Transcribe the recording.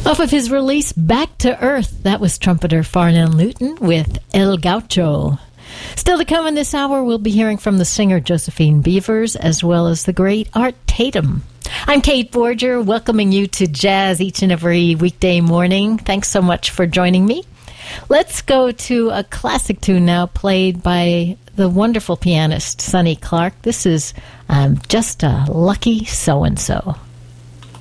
Off of his release, Back to Earth, that was trumpeter Farnell Newton with El Gaucho. Still to come in this hour, we'll be hearing from the singer Josephine Beavers, as well as the great Art Tatum. I'm Kate Borger, welcoming you to Jazz each and every weekday morning. Thanks so much for joining me. Let's go to a classic tune now, played by the wonderful pianist Sonny Clark. This is Just a Lucky So-and-So.